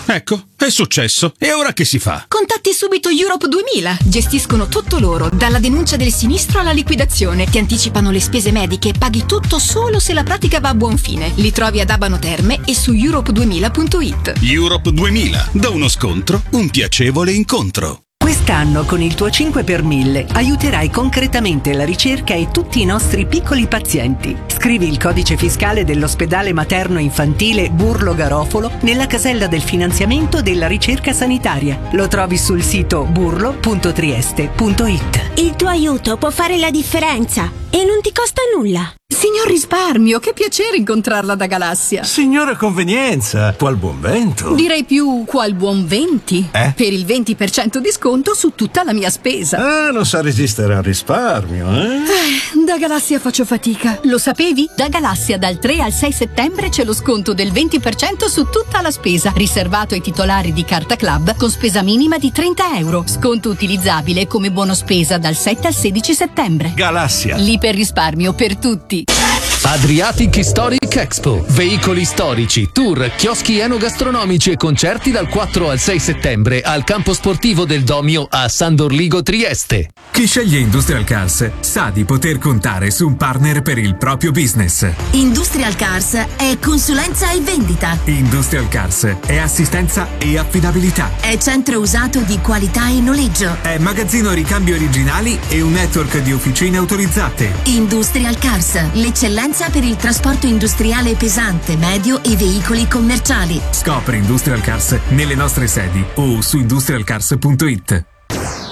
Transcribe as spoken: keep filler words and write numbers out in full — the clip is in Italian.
Ecco, è successo. E ora che si fa? Contatti subito Europe duemila. Gestiscono tutto loro, dalla denuncia del sinistro alla liquidazione. Ti anticipano le spese mediche, paghi tutto solo se la pratica va a buon fine. Li trovi ad Abano Terme e su europe duemila punto it. Europe duemila. Da uno scontro, un piacevole incontro. Quest'anno con il tuo cinque per mille aiuterai concretamente la ricerca e tutti i nostri piccoli pazienti. Scrivi il codice fiscale dell'ospedale materno infantile Burlo Garofalo nella casella del finanziamento della ricerca sanitaria. Lo trovi sul sito burlo punto trieste punto it. Il tuo aiuto può fare la differenza e non ti costa nulla. Signor Risparmio, che piacere incontrarla da Galassia. Signora Convenienza, qual buon vento. Direi più qual buon venti. Eh? Per il venti per cento di sconto su tutta la mia spesa. Ah, non sa resistere al risparmio, eh? eh? Da Galassia faccio fatica. Lo sapevi? Da Galassia dal tre al sei settembre c'è lo sconto del venti per cento su tutta la spesa, riservato ai titolari di Carta Club con spesa minima di trenta euro. Sconto utilizzabile come buono spesa dal sette al sedici settembre. Galassia. L'iperrisparmio per tutti. Adriatic Historic Expo. Veicoli storici, tour, chioschi enogastronomici e concerti dal quattro al sei settembre al campo sportivo del Domio a San Dorligo Trieste. Chi sceglie Industrial Cars sa di poter contare su un partner per il proprio business. Industrial Cars è consulenza e vendita. Industrial Cars è assistenza e affidabilità. È centro usato di qualità e noleggio. È magazzino ricambi originali e un network di officine autorizzate. Industrial Cars, l'eccellenza per il trasporto industriale pesante, medio e veicoli commerciali. Scopri Industrial Cars nelle nostre sedi o su industrial cars punto it.